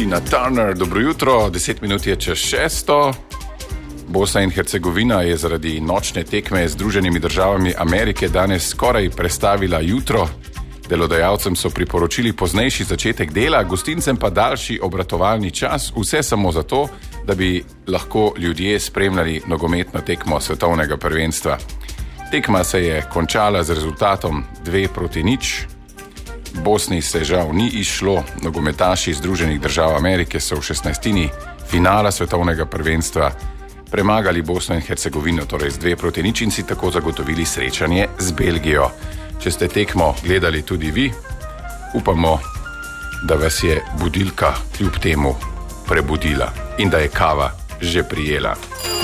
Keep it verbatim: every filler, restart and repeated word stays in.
Tina Turner, dobro jutro, deset minut je čez šesto. Bosna in Hercegovina je zaradi nočne tekme z Združenimi državami Amerike danes skoraj prestavila jutro. Delodajalcem so priporočili poznejši začetek dela, gostincem pa daljši obratovalni čas, vse samo zato, da bi lahko ljudje spremljali nogometno tekmo svetovnega prvenstva. Tekma se je končala z rezultatom dve proti nič. Bosni se žal ni izšlo, nogometaši Združenih držav Amerike so v šestnajstini finala svetovnega prvenstva premagali Bosno in Hercegovino, torej z dve proti nič in si tako zagotovili srečanje z Belgijo. Če ste tekmo gledali tudi vi, upamo, da vas je budilka kljub temu prebudila in da je kava že prijela.